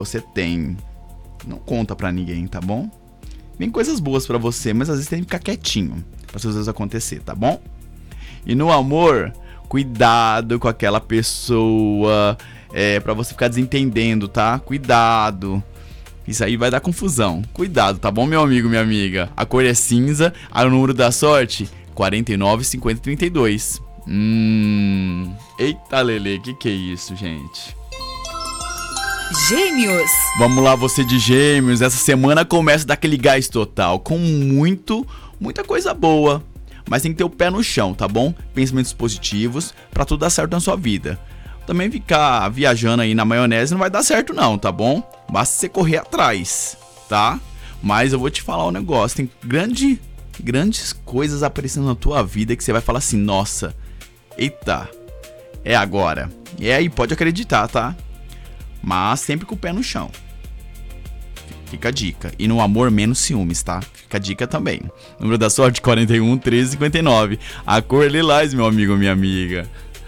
você tem. Não conta pra ninguém, tá bom? Vem coisas boas pra você, mas às vezes tem que ficar quietinho pra essas coisas acontecer, tá bom? E no amor, cuidado com aquela pessoa, pra você ficar desentendendo, tá? Cuidado. Isso aí vai dar confusão. Cuidado, tá bom, meu amigo, minha amiga? A cor é cinza, o número da sorte, 49, 50 e 32. Eita, Lelê, que é isso, gente? Gêmeos. Vamos lá, você de Gêmeos. Essa semana começa daquele gás total, com muita coisa boa. Mas tem que ter o pé no chão, tá bom? Pensamentos positivos pra tudo dar certo na sua vida. Também ficar viajando aí na maionese não vai dar certo não, tá bom? Basta você correr atrás, tá? Mas eu vou te falar um negócio, tem grandes coisas aparecendo na tua vida que você vai falar assim, nossa, eita, é agora. E aí, pode acreditar, tá? Mas sempre com o pé no chão. Fica a dica. E no amor, menos ciúmes, tá? Fica a dica também. Número da sorte, 41, 13, 59. A cor lilás, meu amigo, minha amiga.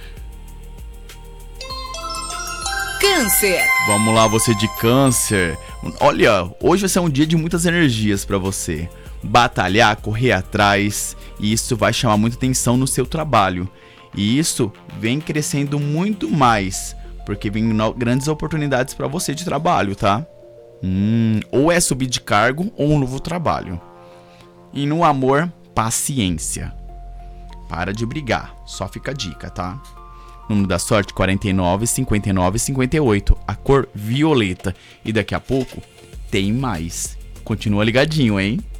Câncer. Vamos lá, você de Câncer. Olha, hoje vai ser um dia de muitas energias pra você. Batalhar, correr atrás. E isso vai chamar muita atenção no seu trabalho. E isso vem crescendo muito mais, porque vem grandes oportunidades pra você de trabalho, tá? Ou é subir de cargo ou um novo trabalho. E no amor, paciência. Para de brigar, só fica a dica, tá? Número da sorte, 49, 59 e 58. A cor violeta. E daqui a pouco tem mais. Continua ligadinho, hein?